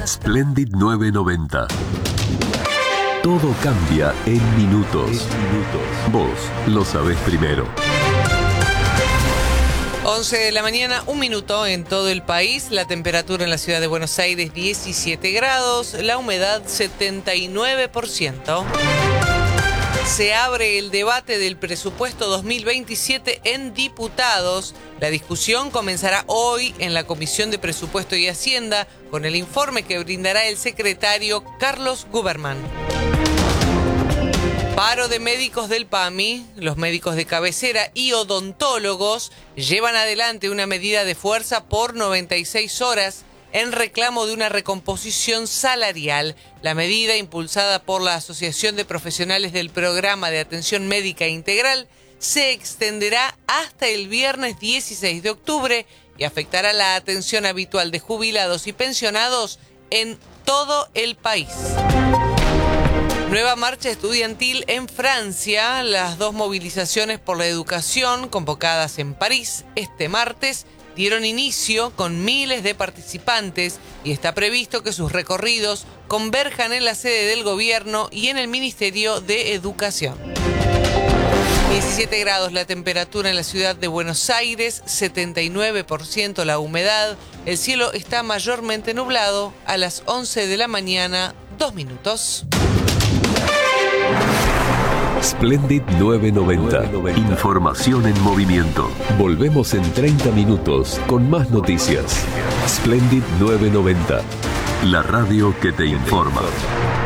Splendid 990. Todo cambia en minutos. Vos lo sabés primero. 11 de la mañana, 1 minuto en todo el país. La temperatura en la ciudad de Buenos Aires, 17 grados. La humedad, 79%. Se abre el debate del presupuesto 2027 en diputados. La discusión comenzará hoy en la Comisión de Presupuesto y Hacienda con el informe que brindará el secretario Carlos Guberman. Paro de médicos del PAMI, los médicos de cabecera y odontólogos llevan adelante una medida de fuerza por 96 horas en reclamo de una recomposición salarial. La medida, impulsada por la Asociación de Profesionales del Programa de Atención Médica Integral, se extenderá hasta el viernes 16 de octubre y afectará la atención habitual de jubilados y pensionados en todo el país. Nueva marcha estudiantil en Francia. Las 2 movilizaciones por la educación convocadas en París este martes dieron inicio con miles de participantes y está previsto que sus recorridos converjan en la sede del gobierno y en el Ministerio de Educación. 17 grados la temperatura en la ciudad de Buenos Aires, 79% la humedad. El cielo está mayormente nublado. A las 11 de la mañana, 2 minutos. Splendid 990. Información en movimiento. Volvemos en 30 minutos con más noticias. Splendid 990. La radio que te informa.